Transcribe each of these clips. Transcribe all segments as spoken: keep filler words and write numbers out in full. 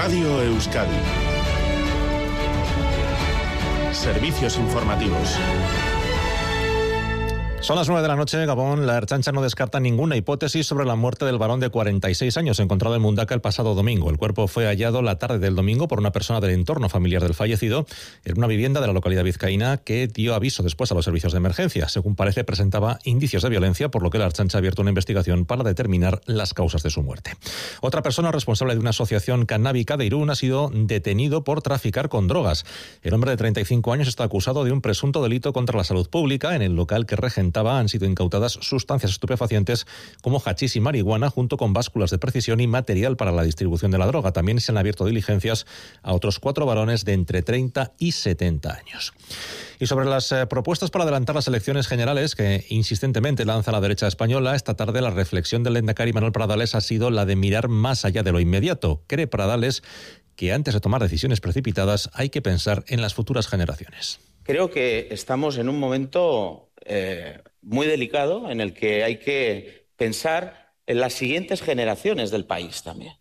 Radio Euskadi. Servicios informativos. Son las nueve de la noche, Gabón. La Ertzaintza no descarta ninguna hipótesis sobre la muerte del varón de cuarenta y seis años encontrado en Mundaka el pasado domingo. El cuerpo fue hallado la tarde del domingo por una persona del entorno familiar del fallecido en una vivienda de la localidad vizcaína que dio aviso después a los servicios de emergencia. Según parece, presentaba indicios de violencia, por lo que la Ertzaintza ha abierto una investigación para determinar las causas de su muerte. Otra persona responsable de una asociación canábica de Irún ha sido detenido por traficar con drogas. El hombre de treinta y cinco años está acusado de un presunto delito contra la salud pública. En el local que regentaba han sido incautadas sustancias estupefacientes como hachís y marihuana, junto con básculas de precisión y material para la distribución de la droga. También se han abierto diligencias a otros cuatro varones de entre treinta y setenta años. Y sobre las eh, propuestas para adelantar las elecciones generales que insistentemente lanza la derecha española, esta tarde la reflexión del lehendakari Manuel Pradales ha sido la de mirar más allá de lo inmediato. Cree Pradales que antes de tomar decisiones precipitadas hay que pensar en las futuras generaciones. Creo que estamos en un momento eh, muy delicado en el que hay que pensar en las siguientes generaciones del país también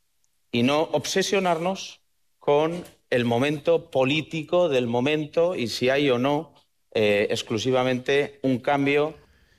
y no obsesionarnos con el momento político del momento y si hay o no eh, exclusivamente un cambio.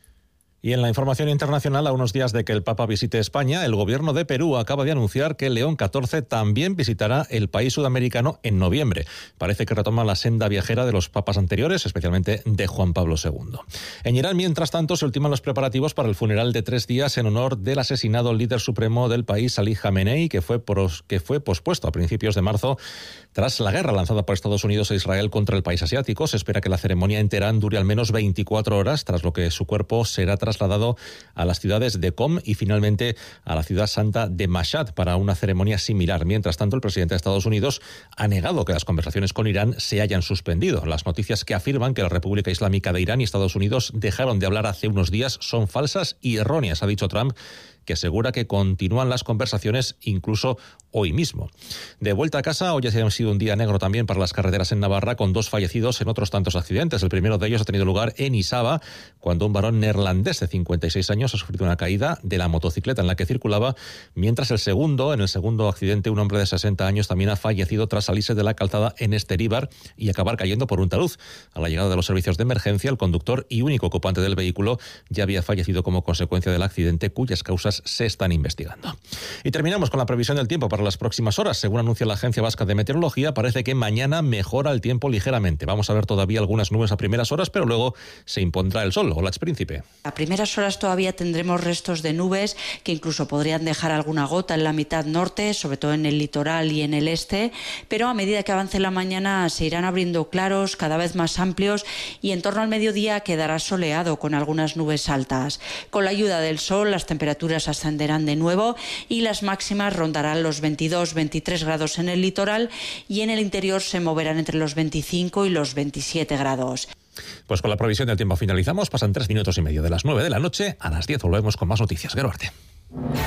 Y en la información internacional, a unos días de que el Papa visite España, el gobierno de Perú acaba de anunciar que León catorce también visitará el país sudamericano en noviembre. Parece que retoma la senda viajera de los papas anteriores, especialmente de Juan Pablo segundo. En Irán, mientras tanto, se ultiman los preparativos para el funeral de tres días en honor del asesinado líder supremo del país, Ali Jamenei, que fue, pros, que fue pospuesto a principios de marzo tras la guerra lanzada por Estados Unidos e Israel contra el país asiático. Se espera que la ceremonia en Teherán dure al menos veinticuatro horas, tras lo que su cuerpo será trasladado a las ciudades de Qom y finalmente a la ciudad santa de Mashhad para una ceremonia similar. Mientras tanto, el presidente de Estados Unidos ha negado que las conversaciones con Irán se hayan suspendido. Las noticias que afirman que la República Islámica de Irán y Estados Unidos dejaron de hablar hace unos días son falsas y erróneas, ha dicho Trump, que asegura que continúan las conversaciones incluso hoy mismo. De vuelta a casa, hoy ha sido un día negro también para las carreteras en Navarra, con dos fallecidos en otros tantos accidentes. El primero de ellos ha tenido lugar en Isaba, cuando un varón neerlandés de cincuenta y seis años ha sufrido una caída de la motocicleta en la que circulaba, mientras el segundo, en el segundo accidente, un hombre de sesenta años también ha fallecido tras salirse de la calzada en Esteríbar y acabar cayendo por un talud. A la llegada de los servicios de emergencia, el conductor y único ocupante del vehículo ya había fallecido como consecuencia del accidente, cuyas causas se están investigando. Y terminamos con la previsión del tiempo para las próximas horas. Según anuncia la Agencia Vasca de Meteorología, parece que mañana mejora el tiempo ligeramente. Vamos a ver todavía algunas nubes a primeras horas, pero luego se impondrá el sol. Hola, Príncipe. A primeras horas todavía tendremos restos de nubes que incluso podrían dejar alguna gota en la mitad norte, sobre todo en el litoral y en el este, pero a medida que avance la mañana se irán abriendo claros cada vez más amplios y en torno al mediodía quedará soleado con algunas nubes altas. Con la ayuda del sol, las temperaturas ascenderán de nuevo y las máximas rondarán los veintidós veintitrés grados en el litoral y en el interior se moverán entre los veinticinco y los veintisiete grados. Pues con la previsión del tiempo finalizamos. Pasan tres minutos y medio de las nueve de la noche. A las diez volvemos con más noticias. Geruarte.